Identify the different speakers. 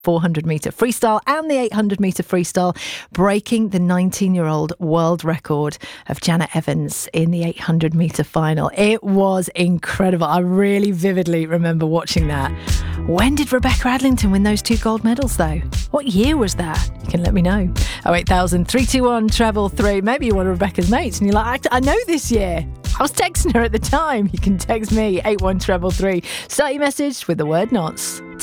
Speaker 1: 400 metre freestyle and the 800 metre freestyle, breaking the 19-year-old world record of Janet Evans in the 800 metre final. It was incredible. I really vividly remember watching that. When did Rebecca Adlington win those 2 gold medals though? What year was that? You can let me know. 08000 321 333. Maybe you're one of Rebecca's mates and you're like, I know this year. I was texting her at the time. You can text me 81333. Start your message with the word nonce.